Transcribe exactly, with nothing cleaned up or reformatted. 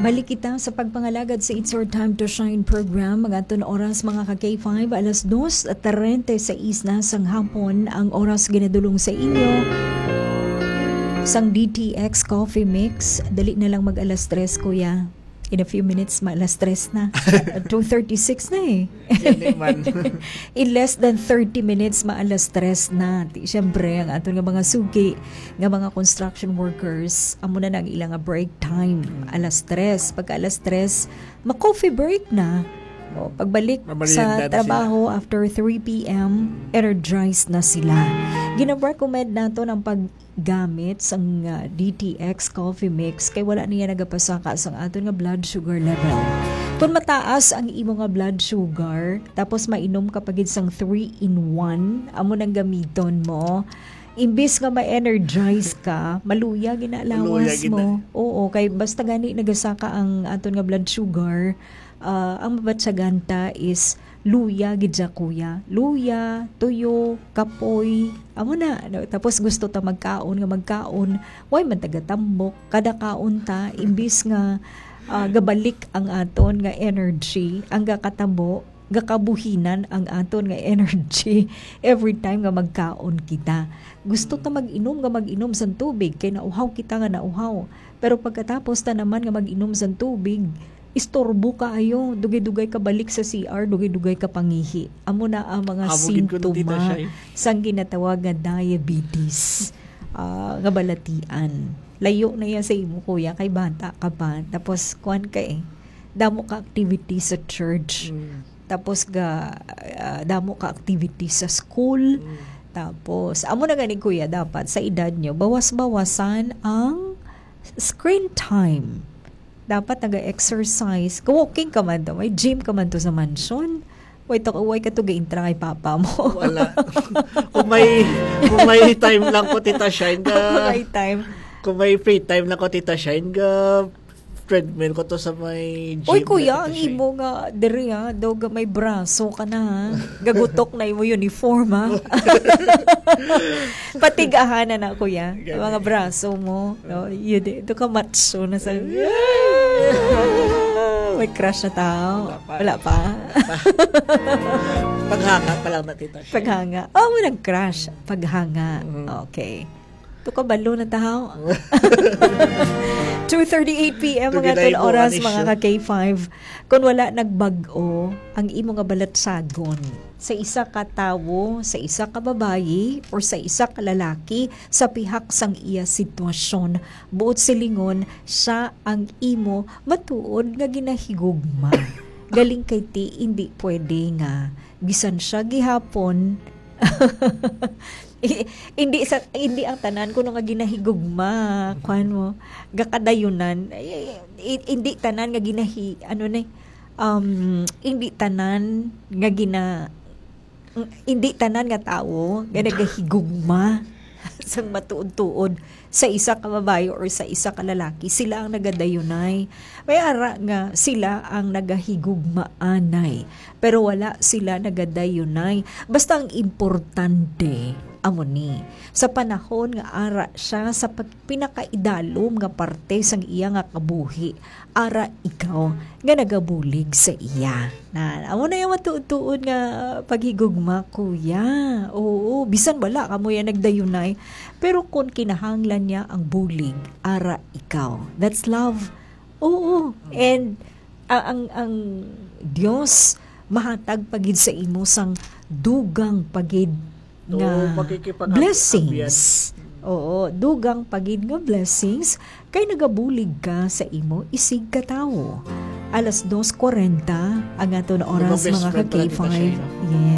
Balik kita sa pagpangalagad sa It's Your Time to Shine program. Mga ton oras mga ka-K five, alas dos at tarente sa isna sang hapon ang oras ginadulong sa inyo. Sang D T X Coffee Mix, dali na lang mag alas tres kuya. In a few minutes, ma-alas tres na. two thirty-six na eh. In less than thirty minutes, ma-alas tres na. Siyempre, ang ato nga mga suki, nga mga construction workers, amo na nang ilang break time. Alas tres. Pagka alas tres, ma-coffee break na. O, pagbalik sa trabaho sila. After three p.m., energized na sila. Gina-recommend nato ng paggamit sa uh, D T X Coffee Mix kay wala niya nagapasaka sa aton nga blood sugar level. Kung mataas ang imo nga blood sugar, tapos mainom ka pagid sang three in one, amo nang gamiton mo. Imbis nga ma-energize ka, maluya ginalawas mo. Oo, kay basta gani nagasaka ang aton nga blood sugar. Uh, ang mabatsaganta is luya, gidya kuya. Luya, tuyo, kapoy. Amo na. No? Tapos gusto ta magkaon, nga magkaon. Way man tagatambok. Kada kaon ta, imbis nga uh, gabalik ang aton nga energy, ang gakatabo, gakabuhinan ang aton nga energy every time nga magkaon kita. Gusto ta mag-inom nga mag-inom sa tubig, kay nauhaw kita nga nauhaw. Pero pagkatapos ta naman nga mag-inom sa tubig, istorbo ka ayo, dugay-dugay ka balik sa C R, dugay-dugay ka pangihi. Amo na ang mga Amo simptoma sang ginatawag nga diabetes, uh, nga balatian. Layo na yan sa imo kuya, kay bata ka pa. Tapos kuan ka eh, damo ka activity sa church. Mm. Tapos ga uh, damo ka activity sa school. Mm. Tapos amo na gani kuya, dapat sa edad nyo bawas-bawasan ang screen time. Dapat naga-exercise. Walking ka man to. May gym ka man to sa mansion. Wait, way ka to ga-intra kay papa mo. Wala. kung may kung may time lang ko tita Shine ka. Kung may time. Kung may free time lang ko tita Shine ka. Treadmill ko to sa may gym. Oy kuya, ang imo nga diri ha, dog may braso ka na ha. Gagutok na imo uniform ha. Patigahan na na kuya. Ang mga braso mo, no, yun do ka macho na sa. May crush na tao. Wala pa. Paghanga pa lang na tita Shine. Paghanga. Oh, mo nag-crush. Paghanga. Okay. Ito ka balo na tao. two thirty-eight p.m. mga tol oras mga ka-K five. Kung wala nagbag-o ang imo nga balatsagon sa isa ka tawo, sa isa ka babayi, or sa isa ka lalaki sa pihak sang iya sitwasyon, buot silingon siya ang imo matuod nga ginahigugma. Galing kay ti hindi pwede nga bisan siya gihapon. hindi sa hindi ang tanan kuno nga ginahigugma kuan mo gakadayunan, hindi tanan nga ginahi ano ni um hindi tanan nga gina hindi tanan nga tawo nga nagahigugma sang matuod-tuod sa isa ka babae or sa isa ka lalaki. Sila ang nagadayunay. May ara nga sila ang nagahigugmaanay, pero wala sila nagadayunay. Basta ang importante amo ni sa panahon nga ara siya sa pinakaidalom nga parte sang iya nga kabuhi, ara ikaw nga nagabulig sa iya. Na amo na yung matuod-tuod nga paghigugma kuya. Oo, bisan wala kamo yan nagdayunay, pero kung kinahanglan niya ang bulig, ara ikaw. That's love. Oo. And uh, ang ang Dios mahatag pagid sa imo sang dugang pagid nga blessings. Oo, dugang pagid nga blessings kay nagabulig ka sa imo isig ka tawo. Alas dos forty ang ato na oras mga ka-K five. Yes.